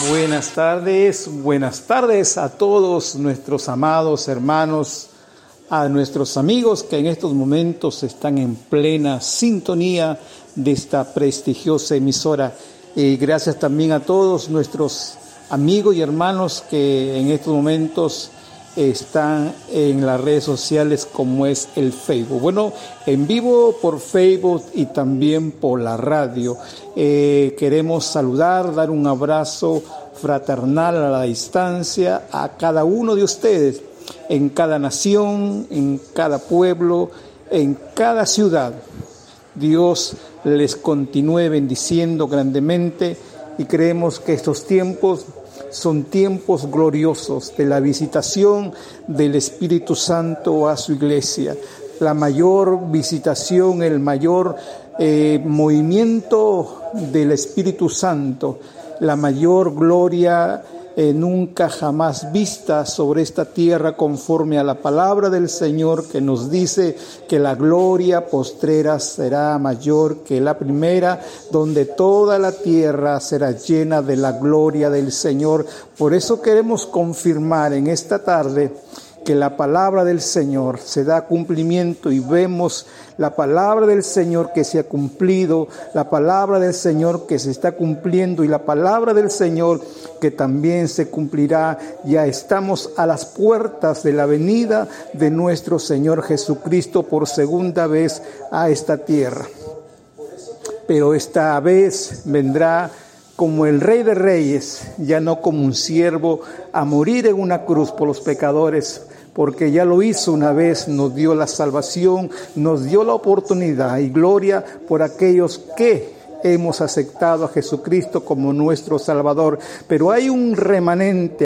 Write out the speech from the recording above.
Buenas tardes a todos nuestros amados hermanos, a nuestros amigos que en estos momentos están en plena sintonía de esta prestigiosa emisora. Y gracias también a todos nuestros amigos y hermanos que en estos momentos están en las redes sociales como es el Facebook. Bueno, en vivo por Facebook y también por la radio. Queremos saludar, dar un abrazo fraternal a la distancia a cada uno de ustedes, en cada nación, en cada pueblo, en cada ciudad. Dios les continúe bendiciendo grandemente y creemos que estos tiempos son tiempos gloriosos de la visitación del Espíritu Santo a su iglesia. La mayor visitación, el mayor movimiento del Espíritu Santo, la mayor gloria nunca jamás vista sobre esta tierra, conforme a la palabra del Señor que nos dice que la gloria postrera será mayor que la primera, donde toda la tierra será llena de la gloria del Señor. Por eso queremos confirmar en esta tarde que la palabra del Señor se da cumplimiento y vemos la palabra del Señor que se ha cumplido, la palabra del Señor que se está cumpliendo y la palabra del Señor que también se cumplirá. Ya estamos a las puertas de la venida de nuestro Señor Jesucristo por segunda vez a esta tierra. Pero esta vez vendrá como el Rey de Reyes, ya no como un siervo, a morir en una cruz por los pecadores, porque ya lo hizo una vez, nos dio la salvación, nos dio la oportunidad y gloria por aquellos que hemos aceptado a Jesucristo como nuestro Salvador. Pero hay un remanente,